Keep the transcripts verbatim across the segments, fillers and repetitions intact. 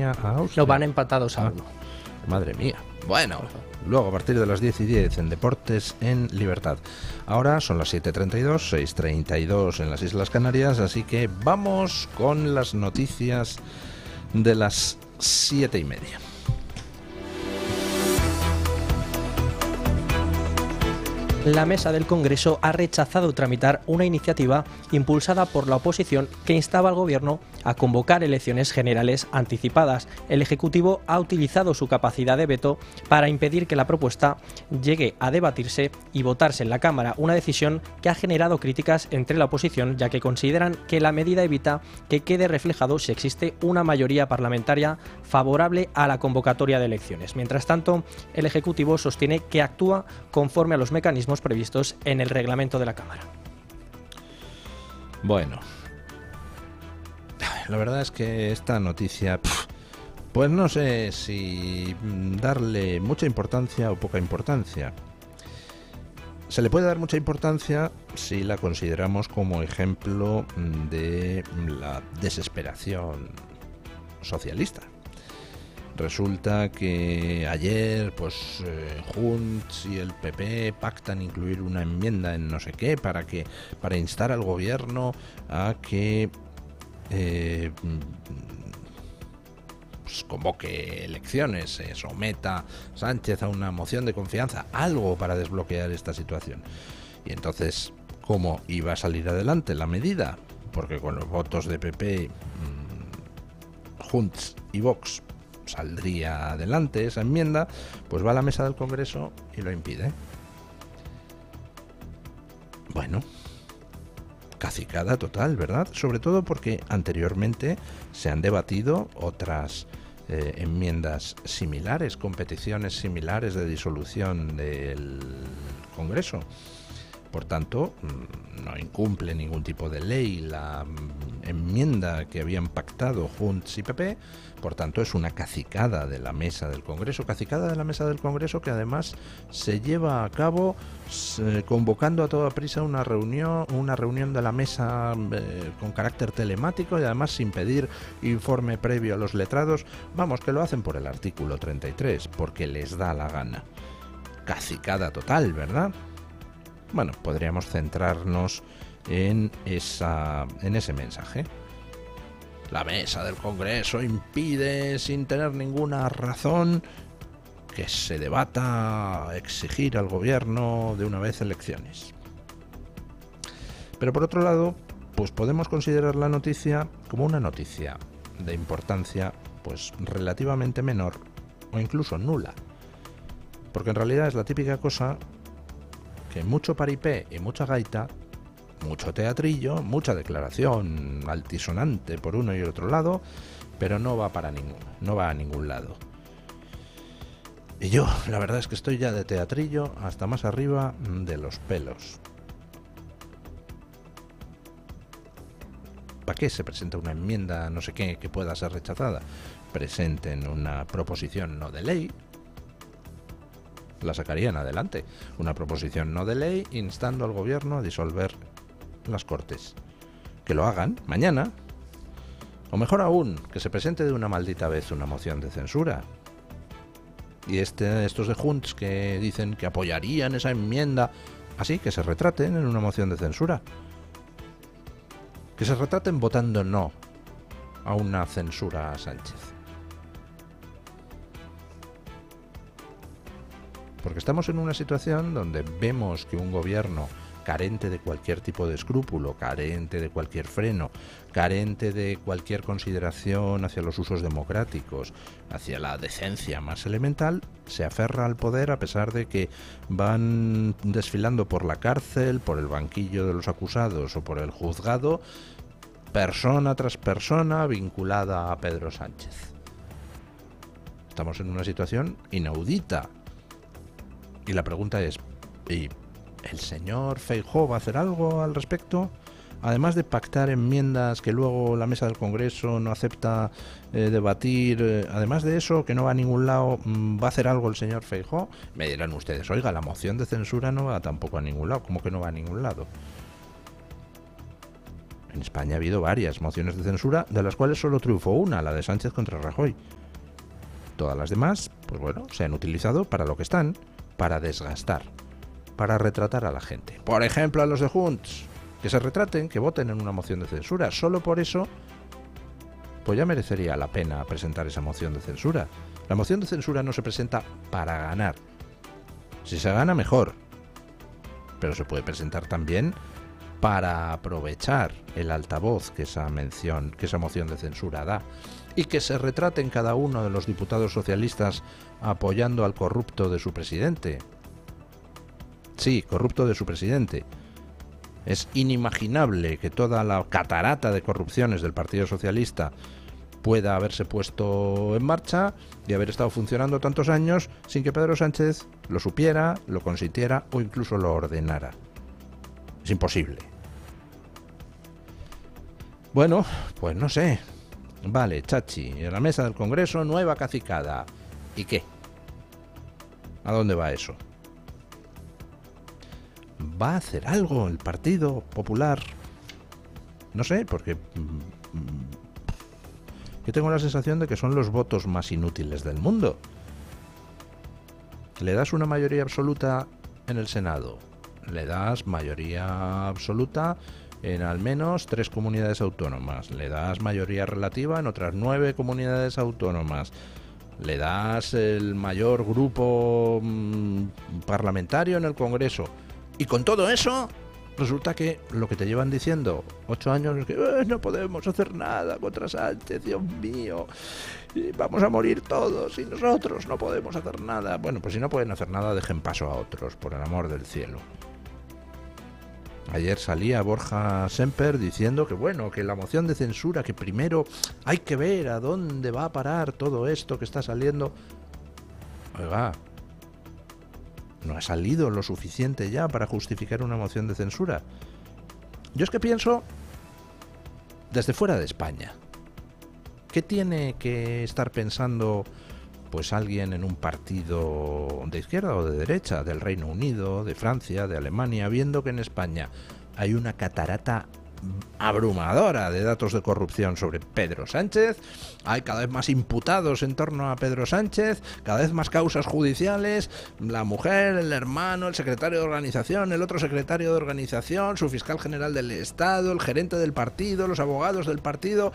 Alemania a Austria. No, van empatados a Ah, uno. madre mía. Bueno, luego a partir de las diez y diez en Deportes en Libertad. Ahora son las siete treinta y dos, seis treinta y dos en las Islas Canarias, así que vamos con las noticias de las siete y media. La mesa del Congreso ha rechazado tramitar una iniciativa impulsada por la oposición que instaba al Gobierno a convocar elecciones generales anticipadas. El Ejecutivo ha utilizado su capacidad de veto para impedir que la propuesta llegue a debatirse y votarse en la Cámara, una decisión que ha generado críticas entre la oposición, ya que consideran que la medida evita que quede reflejado si existe una mayoría parlamentaria favorable a la convocatoria de elecciones. Mientras tanto, el Ejecutivo sostiene que actúa conforme a los mecanismos previstos en el reglamento de la Cámara. Bueno, la verdad es que esta noticia, pff, pues no sé si darle mucha importancia o poca importancia. Se le puede dar mucha importancia si la consideramos como ejemplo de la desesperación socialista. Resulta que ayer, pues, eh, Junts y el P P pactan incluir una enmienda en no sé qué para que para instar al gobierno a que eh, pues, convoque elecciones, se someta Sánchez a una moción de confianza, algo para desbloquear esta situación. Y entonces, ¿cómo iba a salir adelante la medida? Porque con los votos de P P, mmm, Junts y Vox saldría adelante esa enmienda, pues va a la mesa del Congreso y lo impide. Bueno, cacicada total, ¿verdad? Sobre todo porque anteriormente se han debatido otras eh, enmiendas similares, competiciones similares de disolución del Congreso. Por tanto, no incumple ningún tipo de ley la enmienda que habían pactado Junts y P P, por tanto es una cacicada de la mesa del Congreso, cacicada de la mesa del Congreso que además se lleva a cabo eh, convocando a toda prisa una reunión, una reunión de la mesa eh, con carácter telemático y además sin pedir informe previo a los letrados. Vamos, que lo hacen por el artículo treinta y tres, porque les da la gana. Cacicada total, ¿verdad? Bueno, podríamos centrarnos en esa, en ese mensaje. La mesa del Congreso impide, sin tener ninguna razón, que se debata exigir al gobierno de una vez elecciones. Pero por otro lado, pues podemos considerar la noticia como una noticia de importancia, pues relativamente menor o incluso nula. Porque en realidad es la típica cosa que mucho paripé y mucha gaita, mucho teatrillo, mucha declaración altisonante por uno y el otro lado, pero no va para ningún, no va a ningún lado. Y yo, la verdad es que estoy ya de teatrillo hasta más arriba de los pelos. ¿Para qué se presenta una enmienda, no sé qué, que pueda ser rechazada? Presenten una proposición no de ley, la sacarían adelante. Una proposición no de ley instando al gobierno a disolver las Cortes. Que lo hagan mañana. O mejor aún, que se presente de una maldita vez una moción de censura. Y este, estos de Junts que dicen que apoyarían esa enmienda, así que se retraten en una moción de censura. Que se retraten votando no a una censura a Sánchez. Porque estamos en una situación donde vemos que un gobierno carente de cualquier tipo de escrúpulo, carente de cualquier freno, carente de cualquier consideración hacia los usos democráticos, hacia la decencia más elemental, se aferra al poder a pesar de que van desfilando por la cárcel, por el banquillo de los acusados o por el juzgado, persona tras persona vinculada a Pedro Sánchez. Estamos en una situación inaudita. Y la pregunta es, ¿y el señor Feijóo va a hacer algo al respecto? Además de pactar enmiendas que luego la mesa del Congreso no acepta eh, debatir, eh, además de eso, que no va a ningún lado, ¿va a hacer algo el señor Feijóo? Me dirán ustedes, oiga, la moción de censura no va tampoco a ningún lado. ¿Cómo que no va a ningún lado? En España ha habido varias mociones de censura, de las cuales solo triunfó una, la de Sánchez contra Rajoy. Todas las demás, pues bueno, se han utilizado para lo que están, para desgastar, para retratar a la gente. Por ejemplo, a los de Junts, que se retraten, que voten en una moción de censura. Solo por eso, pues ya merecería la pena presentar esa moción de censura. La moción de censura no se presenta para ganar. Si se gana, mejor. Pero se puede presentar también para aprovechar el altavoz que esa mención, que esa moción de censura da, y que se retraten cada uno de los diputados socialistas apoyando al corrupto de su presidente. Sí, corrupto de su presidente. Es inimaginable que toda la catarata de corrupciones del Partido Socialista pueda haberse puesto en marcha y haber estado funcionando tantos años sin que Pedro Sánchez lo supiera, lo consintiera o incluso lo ordenara. Es imposible. Bueno, pues no sé. Vale, Chachi, en la mesa del Congreso, nueva cacicada. ¿Y qué? ¿A dónde va eso? ¿Va a hacer algo el Partido Popular? No sé, porque yo tengo la sensación de que son los votos más inútiles del mundo. Le das una mayoría absoluta en el Senado, le das mayoría absoluta en al menos tres comunidades autónomas, le das mayoría relativa en otras nueve comunidades autónomas, le das el mayor grupo mmm, parlamentario en el Congreso, y con todo eso resulta que lo que te llevan diciendo ocho años es que eh, no podemos hacer nada contra Sánchez, Dios mío, y vamos a morir todos y nosotros no podemos hacer nada. Bueno, pues si no pueden hacer nada, dejen paso a otros, por el amor del cielo. Ayer salía Borja Semper diciendo que bueno, que la moción de censura, que primero hay que ver a dónde va a parar todo esto que está saliendo. Oiga, ¿no ha salido lo suficiente ya para justificar una moción de censura? Yo es que pienso desde fuera de España. ¿Qué tiene que estar pensando pues alguien en un partido de izquierda o de derecha, del Reino Unido, de Francia, de Alemania, viendo que en España hay una catarata abrumadora de datos de corrupción sobre Pedro Sánchez, hay cada vez más imputados en torno a Pedro Sánchez, cada vez más causas judiciales, la mujer, el hermano, el secretario de organización, el otro secretario de organización, su fiscal general del Estado, el gerente del partido, los abogados del partido,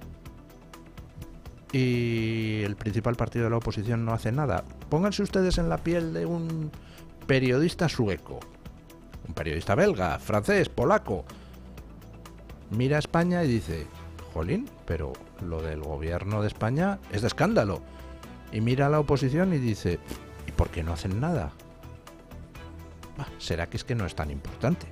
y el principal partido de la oposición no hace nada? Pónganse ustedes en la piel de un periodista sueco, un periodista belga, francés, polaco. Mira a España y dice, jolín, pero lo del gobierno de España es de escándalo. Y mira a la oposición y dice, ¿y por qué no hacen nada? Bah, ¿será que es que no es tan importante?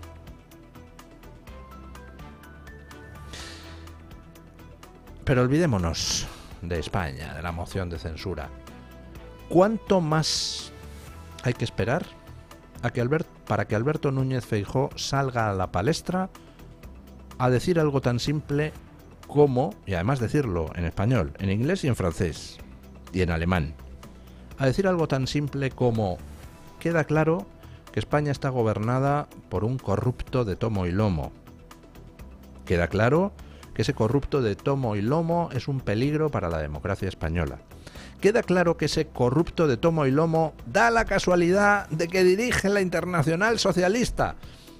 Pero olvidémonos de España, de la moción de censura. ¿Cuánto más hay que esperar a que Albert, para que Alberto Núñez Feijóo salga a la palestra a decir algo tan simple como, y además decirlo en español, en inglés y en francés, y en alemán, a decir algo tan simple como, queda claro que España está gobernada por un corrupto de tomo y lomo? Queda claro que ese corrupto de tomo y lomo es un peligro para la democracia española. Queda claro que ese corrupto de tomo y lomo da la casualidad de que dirige la Internacional Socialista.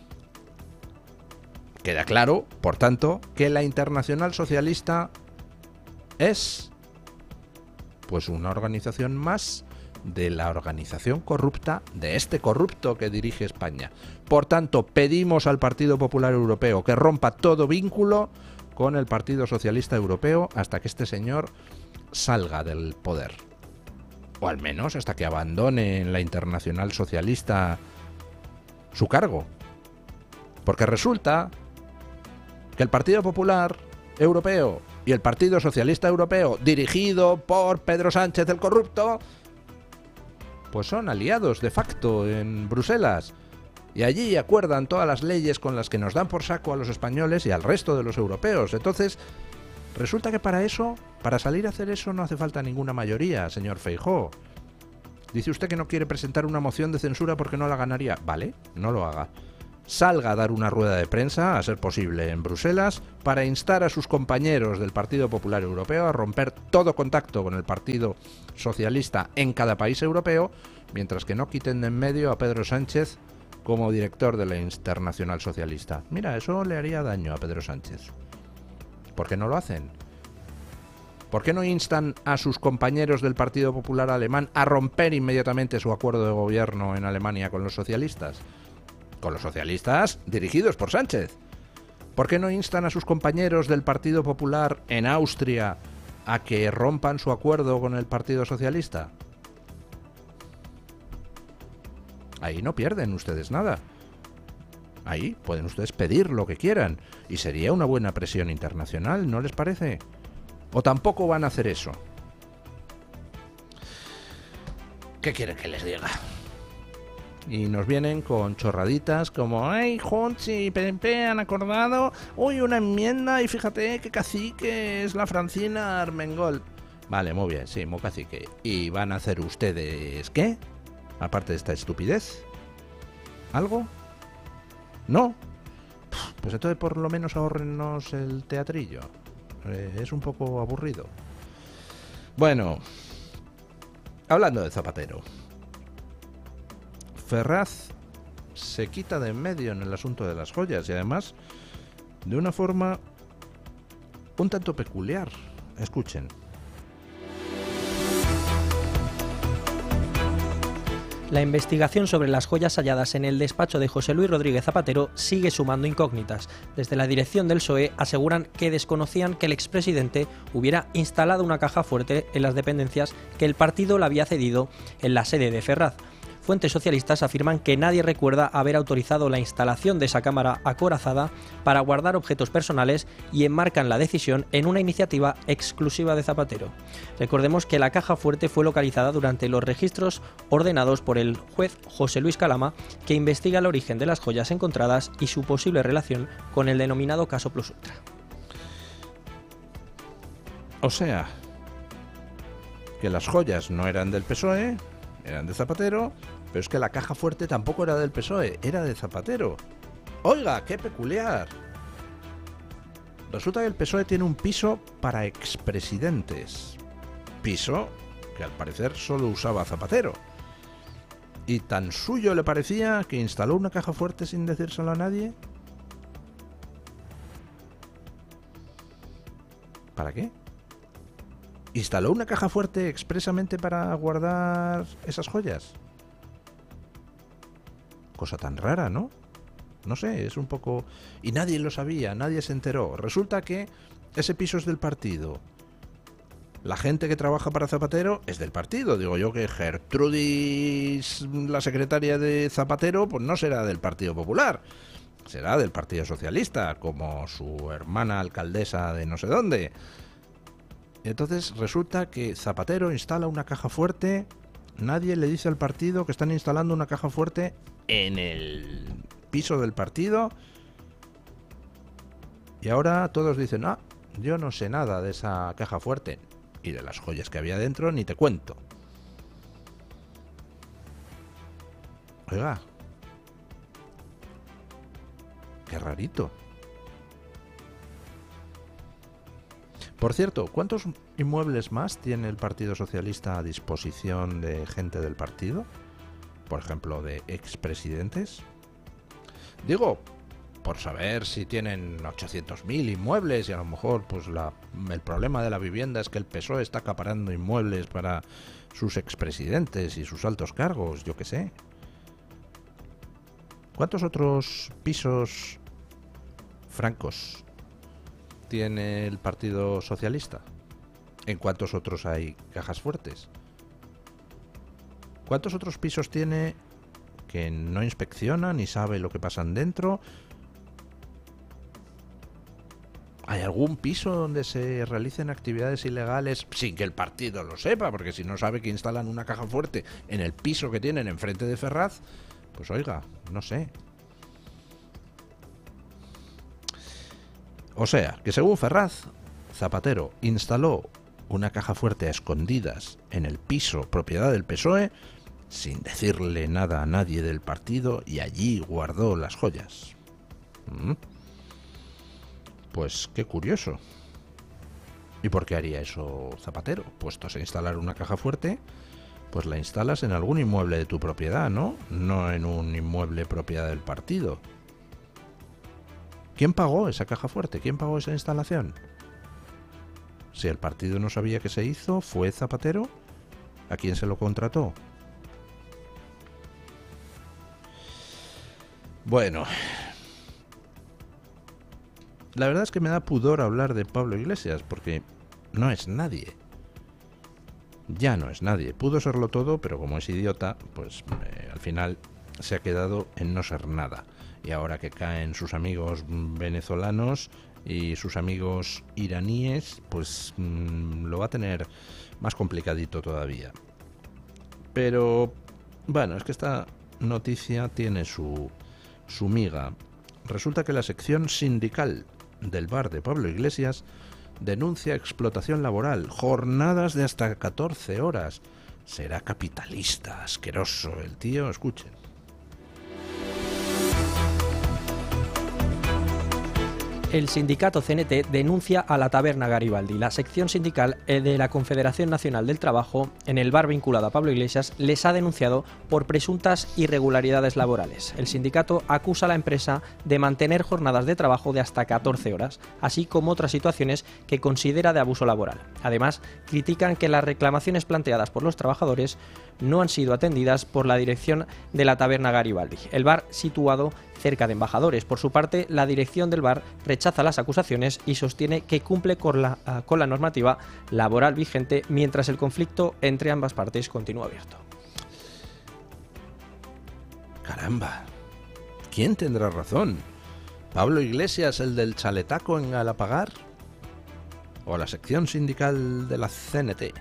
Queda claro, por tanto, que la Internacional Socialista es pues una organización más de la organización corrupta de este corrupto que dirige España. Por tanto, pedimos al Partido Popular Europeo que rompa todo vínculo con el Partido Socialista Europeo hasta que este señor salga del poder. O al menos hasta que abandone en la Internacional Socialista su cargo. Porque resulta que el Partido Popular Europeo y el Partido Socialista Europeo, dirigido por Pedro Sánchez el corrupto, pues son aliados de facto en Bruselas. Y allí acuerdan todas las leyes con las que nos dan por saco a los españoles y al resto de los europeos. Entonces, resulta que para eso, para salir a hacer eso, no hace falta ninguna mayoría, señor Feijóo. Dice usted que no quiere presentar una moción de censura porque no la ganaría. Vale, no lo haga. salga a dar una rueda de prensa, a ser posible en Bruselas, para instar a sus compañeros del Partido Popular Europeo a romper todo contacto con el Partido Socialista en cada país europeo, mientras que no quiten de en medio a Pedro Sánchez como director de la Internacional Socialista. Mira, eso le haría daño a Pedro Sánchez. ¿Por qué no lo hacen? ¿Por qué no instan a sus compañeros del Partido Popular Alemán a romper inmediatamente su acuerdo de gobierno en Alemania con los socialistas? Con los socialistas dirigidos por Sánchez. ¿Por qué no instan a sus compañeros del Partido Popular en Austria a que rompan su acuerdo con el Partido Socialista? Ahí no pierden ustedes nada. Ahí pueden ustedes pedir lo que quieran y sería una buena presión internacional, ¿no les parece? ¿O tampoco van a hacer eso? ¿Qué quieren que les diga? Y nos vienen con chorraditas como ¡ay, Junts y P N P han acordado! ¡Uy, una enmienda! Y fíjate qué cacique es la Francina Armengol. Vale, muy bien, sí, muy cacique. ¿Y van a hacer ustedes qué? Aparte de esta estupidez. ¿Algo? ¿No? Pues entonces por lo menos ahórrenos el teatrillo. Eh, es un poco aburrido. Bueno, hablando de Zapatero, Ferraz se quita de en medio en el asunto de las joyas y además de una forma un tanto peculiar. Escuchen. La investigación sobre las joyas halladas en el despacho de José Luis Rodríguez Zapatero sigue sumando incógnitas. Desde la dirección del P S O E aseguran que desconocían que el expresidente hubiera instalado una caja fuerte en las dependencias que el partido le había cedido en la sede de Ferraz. Fuentes socialistas afirman que nadie recuerda haber autorizado la instalación de esa cámara acorazada para guardar objetos personales y enmarcan la decisión en una iniciativa exclusiva de Zapatero. Recordemos que la caja fuerte fue localizada durante los registros ordenados por el juez José Luis Calama, que investiga el origen de las joyas encontradas y su posible relación con el denominado caso Plus Ultra. O sea, que las joyas no eran del P S O E, eran de Zapatero, pero es que la caja fuerte tampoco era del P S O E, era de Zapatero. ¡Oiga, qué peculiar! Resulta que el P S O E tiene un piso para expresidentes. Piso que al parecer solo usaba Zapatero. Y tan suyo le parecía que instaló una caja fuerte sin decírselo a nadie. ¿Para qué? ¿Instaló una caja fuerte expresamente para guardar esas joyas? Cosa tan rara, ¿no? No sé, es un poco... Y nadie lo sabía, nadie se enteró. Resulta que ese piso es del partido. La gente que trabaja para Zapatero es del partido. Digo yo que Gertrudis, la secretaria de Zapatero, pues no será del Partido Popular. Será del Partido Socialista, como su hermana alcaldesa de no sé dónde. Entonces resulta que Zapatero instala una caja fuerte, nadie le dice al partido que están instalando una caja fuerte en el piso del partido y ahora todos dicen, ah, yo no sé nada de esa caja fuerte y de las joyas que había dentro ni te cuento. Oiga, qué rarito. Por cierto, ¿cuántos inmuebles más tiene el Partido Socialista a disposición de gente del partido? Por ejemplo, de expresidentes. Digo, por saber si tienen ochocientos mil inmuebles y a lo mejor pues la, el problema de la vivienda es que el P S O E está acaparando inmuebles para sus expresidentes y sus altos cargos, yo qué sé. ¿Cuántos otros pisos francos tiene el Partido Socialista? ¿En cuántos otros hay cajas fuertes? ¿Cuántos otros pisos tiene que no inspecciona ni sabe lo que pasan dentro? ¿Hay algún piso donde se realicen actividades ilegales sin que el partido lo sepa? Porque si no sabe que instalan una caja fuerte en el piso que tienen enfrente de Ferraz, pues oiga, no sé. O sea, que según Ferraz, Zapatero instaló una caja fuerte a escondidas en el piso propiedad del P S O E sin decirle nada a nadie del partido, y allí guardó las joyas. ¿Mm? Pues qué curioso. ¿Y por qué haría eso Zapatero? Puestos a instalar una caja fuerte, pues la instalas en algún inmueble de tu propiedad, ¿no? No en un inmueble propiedad del partido. ¿Quién pagó esa caja fuerte? ¿Quién pagó esa instalación? Si el partido no sabía que se hizo, ¿fue Zapatero? ¿A quién se lo contrató? Bueno, la verdad es que me da pudor hablar de Pablo Iglesias, porque no es nadie. Ya no es nadie. Pudo serlo todo, pero como es idiota, pues eh, al final se ha quedado en no ser nada. Y ahora que caen sus amigos venezolanos y sus amigos iraníes, pues mmm, lo va a tener más complicadito todavía. Pero bueno, es que esta noticia tiene su, su miga. Resulta que la sección sindical del bar de Pablo Iglesias denuncia explotación laboral, jornadas de hasta catorce horas. Será capitalista, asqueroso el tío, escuchen. El sindicato C N T denuncia a la Taberna Garibaldi. La sección sindical de la Confederación Nacional del Trabajo en el bar vinculado a Pablo Iglesias les ha denunciado por presuntas irregularidades laborales. El sindicato acusa a la empresa de mantener jornadas de trabajo de hasta catorce horas, así como otras situaciones que considera de abuso laboral. Además, critican que las reclamaciones planteadas por los trabajadores no han sido atendidas por la dirección de la Taberna Garibaldi, el bar situado cerca de Embajadores. Por su parte, la dirección del bar rechaza las acusaciones y sostiene que cumple con la, uh, con la normativa laboral vigente, mientras el conflicto entre ambas partes continúa abierto. Caramba, ¿quién tendrá razón? ¿Pablo Iglesias, el del chaletaco en Galapagar? ¿O la sección sindical de la C N T?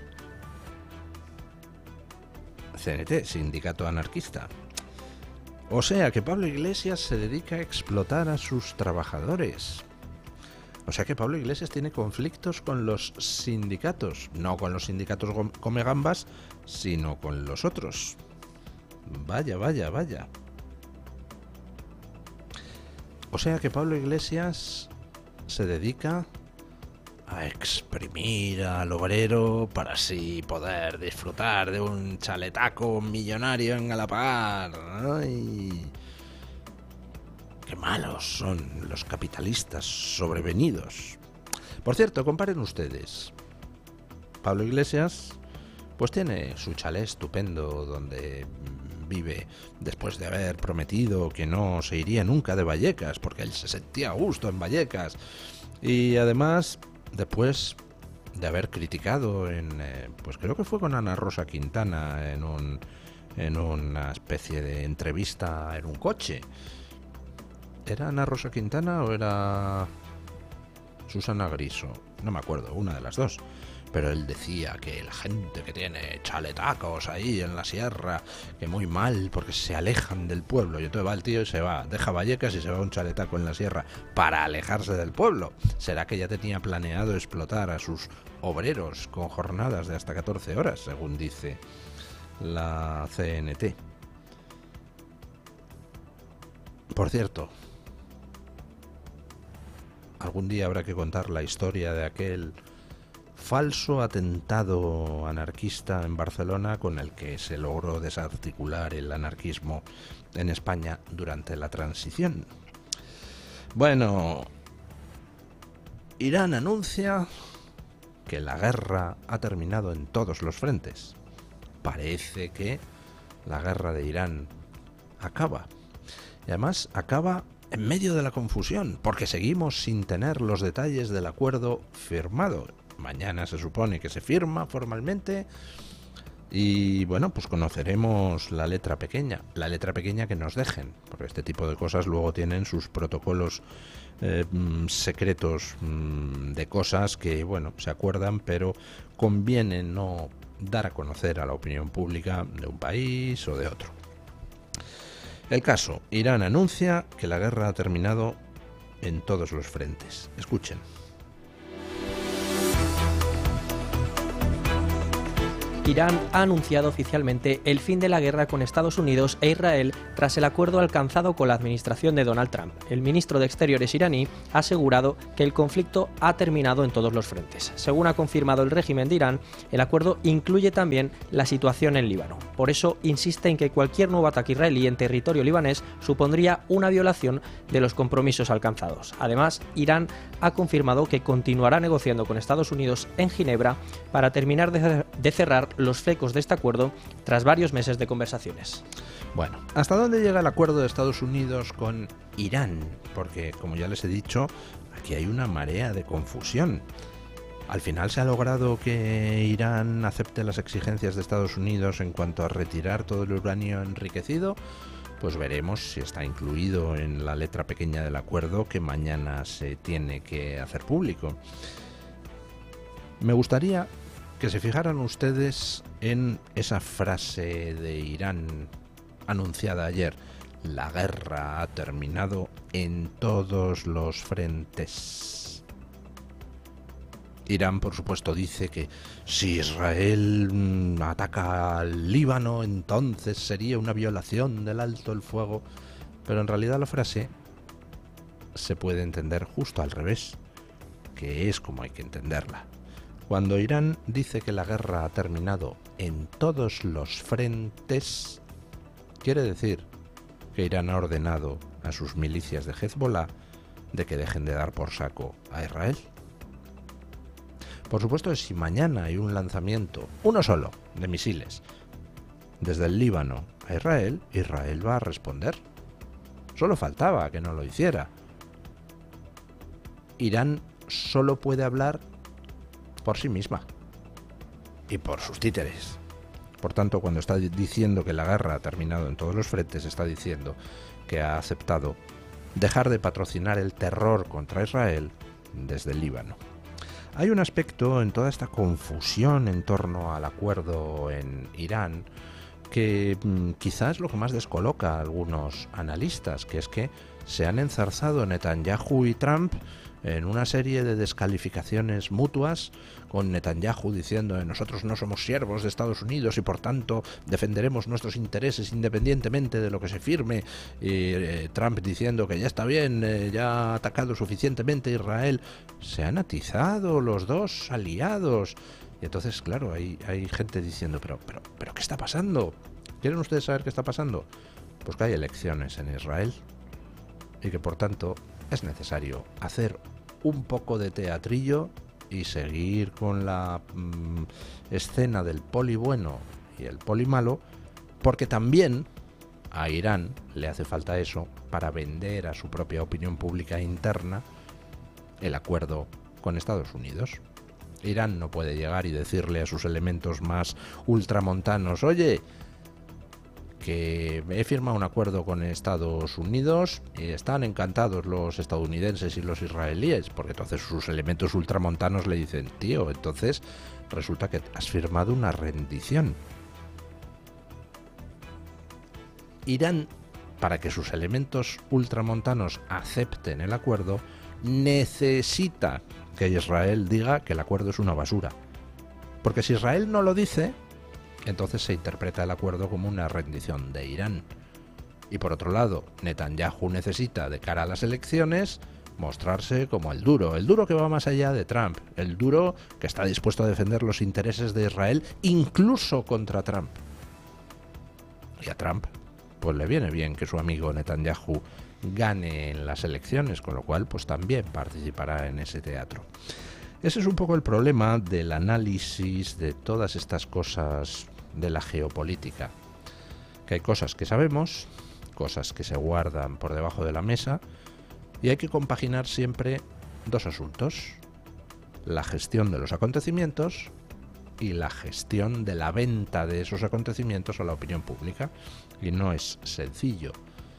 C N T, sindicato anarquista. O sea que Pablo Iglesias se dedica a explotar a sus trabajadores. O sea que Pablo Iglesias tiene conflictos con los sindicatos. No con los sindicatos comegambas, sino con los otros. Vaya, vaya, vaya. O sea que Pablo Iglesias se dedica a exprimir al obrero para así poder disfrutar de un chaletaco millonario en Galapagar. ¡Ay! ¡Qué malos son los capitalistas sobrevenidos! Por cierto, comparen ustedes. Pablo Iglesias pues tiene su chalet estupendo donde vive después de haber prometido que no se iría nunca de Vallecas, porque él se sentía a gusto en Vallecas. Y además, después de haber criticado en, eh, pues creo que fue con Ana Rosa Quintana en un en una especie de entrevista en un coche. ¿Era Ana Rosa Quintana o era Susana Griso? No me acuerdo, una de las dos. Pero él decía que la gente que tiene chaletacos ahí en la sierra, que muy mal porque se alejan del pueblo. Y entonces va el tío y se va, deja Vallecas y se va a un chaletaco en la sierra para alejarse del pueblo. ¿Será que ya tenía planeado explotar a sus obreros con jornadas de hasta catorce horas, según dice la C N T? Por cierto, algún día habrá que contar la historia de aquel falso atentado anarquista en Barcelona con el que se logró desarticular el anarquismo en España durante la transición. Bueno, Irán anuncia que la guerra ha terminado en todos los frentes. Parece que la guerra de Irán acaba. Y además acaba en medio de la confusión, porque seguimos sin tener los detalles del acuerdo firmado. Mañana se supone que se firma formalmente y bueno, pues conoceremos la letra pequeña, la letra pequeña que nos dejen, porque este tipo de cosas luego tienen sus protocolos eh, secretos de cosas que, bueno, se acuerdan, pero conviene no dar a conocer a la opinión pública de un país o de otro. El caso, Irán anuncia que la guerra ha terminado en todos los frentes. Escuchen. Irán ha anunciado oficialmente el fin de la guerra con Estados Unidos e Israel tras el acuerdo alcanzado con la administración de Donald Trump. El ministro de Exteriores iraní ha asegurado que el conflicto ha terminado en todos los frentes. Según ha confirmado el régimen de Irán, el acuerdo incluye también la situación en Líbano. Por eso insiste en que cualquier nuevo ataque israelí en territorio libanés supondría una violación de los compromisos alcanzados. Además, Irán ha confirmado que continuará negociando con Estados Unidos en Ginebra para terminar de cerrar los flecos de este acuerdo tras varios meses de conversaciones. Bueno, ¿hasta dónde llega el acuerdo de Estados Unidos con Irán? Porque, como ya les he dicho, aquí hay una marea de confusión. ¿Al final se ha logrado que Irán acepte las exigencias de Estados Unidos en cuanto a retirar todo el uranio enriquecido? Pues veremos si está incluido en la letra pequeña del acuerdo que mañana se tiene que hacer público. Me gustaría que se fijaran ustedes en esa frase de Irán anunciada ayer: la guerra ha terminado en todos los frentes. Irán, por supuesto, dice que si Israel ataca al Líbano, entonces sería una violación del alto el fuego, pero en realidad la frase se puede entender justo al revés, que es como hay que entenderla. Cuando Irán dice que la guerra ha terminado en todos los frentes, quiere decir que Irán ha ordenado a sus milicias de Hezbollah de que dejen de dar por saco a Israel. Por supuesto que si mañana hay un lanzamiento, uno solo, de misiles, desde el Líbano a Israel, Israel va a responder. Solo faltaba que no lo hiciera. Irán solo puede hablar por sí misma y por sus títeres. Por tanto, cuando está diciendo que la guerra ha terminado en todos los frentes, está diciendo que ha aceptado dejar de patrocinar el terror contra Israel desde el Líbano. Hay un aspecto en toda esta confusión en torno al acuerdo en Irán que mmm, quizás es lo que más descoloca a algunos analistas, que es que se han enzarzado Netanyahu y Trump en una serie de descalificaciones mutuas, con Netanyahu diciendo que nosotros no somos siervos de Estados Unidos y por tanto defenderemos nuestros intereses independientemente de lo que se firme, y eh, Trump diciendo que ya está bien, eh, ya ha atacado suficientemente a Israel. Se han atizado los dos aliados y entonces, claro, hay, hay gente diciendo pero, pero, pero ¿qué está pasando? ¿Quieren ustedes saber qué está pasando? Pues que hay elecciones en Israel y que por tanto es necesario hacer un poco de teatrillo y seguir con la mmm, escena del poli bueno y el poli malo, porque también a Irán le hace falta eso para vender a su propia opinión pública interna el acuerdo con Estados Unidos. Irán no puede llegar y decirle a sus elementos más ultramontanos: oye, que he firmado un acuerdo con Estados Unidos y están encantados los estadounidenses y los israelíes, porque entonces sus elementos ultramontanos le dicen: tío, entonces resulta que has firmado una rendición. Irán, para que sus elementos ultramontanos acepten el acuerdo, necesita que Israel diga que el acuerdo es una basura, porque si Israel no lo dice, entonces se interpreta el acuerdo como una rendición de Irán. Y por otro lado, Netanyahu necesita, de cara a las elecciones, mostrarse como el duro, el duro que va más allá de Trump, el duro que está dispuesto a defender los intereses de Israel incluso contra Trump. Y a Trump, pues le viene bien que su amigo Netanyahu gane en las elecciones, con lo cual pues también participará en ese teatro. Ese es un poco el problema del análisis de todas estas cosas de la geopolítica, que hay cosas que sabemos, cosas que se guardan por debajo de la mesa, y hay que compaginar siempre dos asuntos: la gestión de los acontecimientos y la gestión de la venta de esos acontecimientos a la opinión pública, y no es sencillo.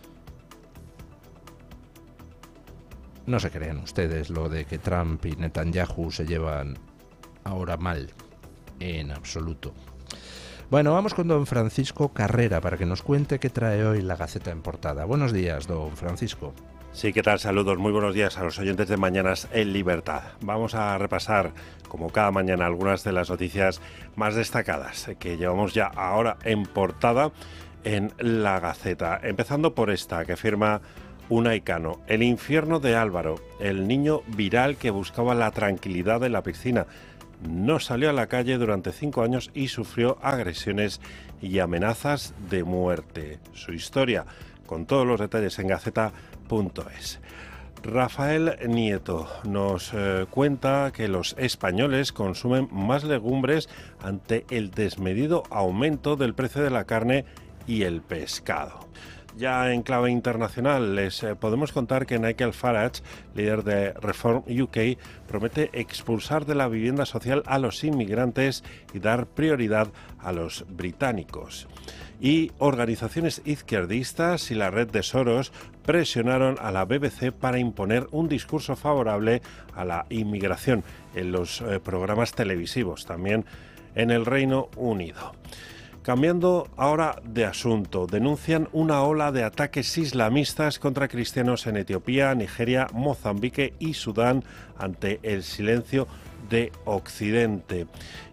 No se crean ustedes lo de que Trump y Netanyahu se llevan ahora mal, en absoluto. Bueno, vamos con don Francisco Carrera para que nos cuente qué trae hoy la Gaceta en portada. Buenos días, don Francisco. Sí, ¿qué tal? Saludos, muy buenos días a los oyentes de Mañanas en Libertad. Vamos a repasar, como cada mañana, algunas de las noticias más destacadas que llevamos ya ahora en portada en La Gaceta. Empezando por esta, que firma Unai Cano. El infierno de Álvaro, el niño viral que buscaba la tranquilidad en la piscina. No salió a la calle durante cinco años y sufrió agresiones y amenazas de muerte. Su historia, con todos los detalles en gaceta punto es. Rafael Nieto nos eh, cuenta que los españoles consumen más legumbres ante el desmedido aumento del precio de la carne y el pescado. Ya en clave internacional les eh, podemos contar que Nigel Farage, líder de Reform U K, promete expulsar de la vivienda social a los inmigrantes y dar prioridad a los británicos. Y organizaciones izquierdistas y la red de Soros presionaron a la B B C para imponer un discurso favorable a la inmigración en los eh, programas televisivos, también en el Reino Unido. Cambiando ahora de asunto, denuncian una ola de ataques islamistas contra cristianos en Etiopía, Nigeria, Mozambique y Sudán ante el silencio de Occidente.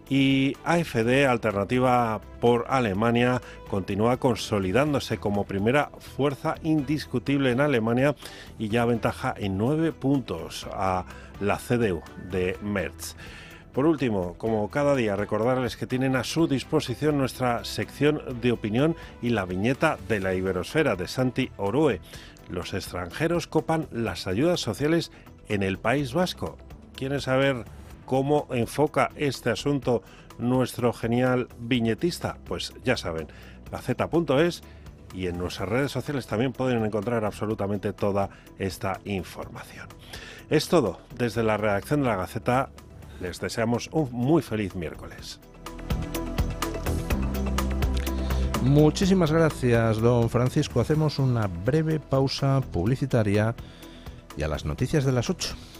Y A F D, Alternativa por Alemania, continúa consolidándose como primera fuerza indiscutible en Alemania y ya aventaja en nueve puntos a la C D U de Merz. Por último, como cada día, recordarles que tienen a su disposición nuestra sección de opinión y la viñeta de la Iberosfera de Santi Orue. Los extranjeros copan las ayudas sociales en el País Vasco. ¿Quieren saber cómo enfoca este asunto nuestro genial viñetista? Pues ya saben, gaceta punto es, y en nuestras redes sociales también pueden encontrar absolutamente toda esta información. Es todo desde la redacción de la Gaceta. Les deseamos un muy feliz miércoles. Muchísimas gracias, don Francisco. Hacemos una breve pausa publicitaria y a las noticias de las ocho.